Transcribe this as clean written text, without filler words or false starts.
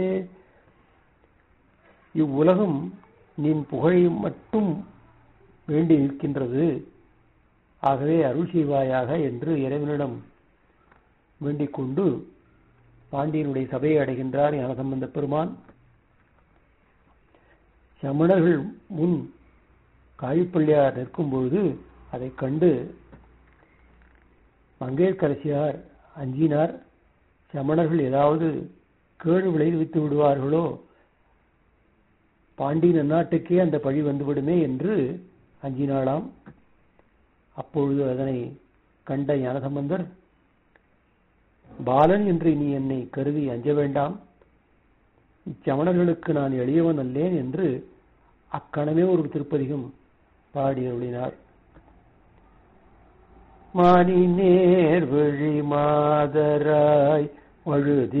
இவ்வுலகம் நின் புகழை மட்டும் வேண்டி நிற்கின்றது. ஆகவே அருள் செய்வாயாக என்று இறைவனிடம் வேண்டிக் கொண்டு பாண்டியனுடைய சபையை அடைகின்றார் ஞானசம்பந்த பெருமான். சமணர்கள் முன் காழிப்பள்ளியார் நிற்கும் பொழுது அதை கண்டு மங்கையர்க்கரசியார் அஞ்சினார். சமணர்கள் ஏதாவது கேடு விளைவித்து விடுவார்களோ, பாண்டிய நன்னாட்டுக்கே அந்த பழி வந்துவிடுமே என்று அஞ்சினாளாம். அப்பொழுது அதனை கண்ட ஞானசம்பந்தர், பாலன் என்று நீ என்னை கருதி அஞ்ச வேண்டாம், இச்சமணர்களுக்கு நான் எளியவன் அல்லேன் என்று அக்கணமே ஒரு திருப்பதிகம் பாடி அருளினார். மானி நேர் வழி மாதராய் வழுதி